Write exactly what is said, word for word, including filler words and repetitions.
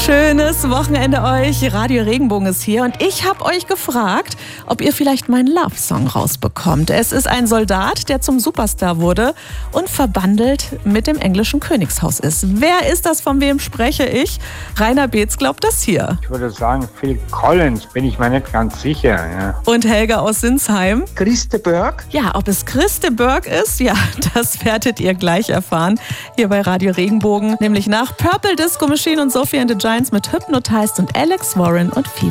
Schönes Wochenende euch. Radio Regenbogen ist hier und ich habe euch gefragt, ob ihr vielleicht meinen Love-Song rausbekommt. Es ist ein Soldat, der zum Superstar wurde und verbandelt mit dem englischen Königshaus ist. Wer ist das, von wem spreche ich? Rainer Beetz glaubt das hier. Ich würde sagen, Phil Collins, bin ich mir nicht ganz sicher. Ja. Und Helga aus Sinsheim? Chris de Burgh? Ja, ob es Chris de Burgh ist, ja, das werdet ihr gleich erfahren. Hier bei Radio Regenbogen, nämlich nach Purple Disco Machine und Sophie and the Giants mit Hypnotized und Alex Warren und Fever.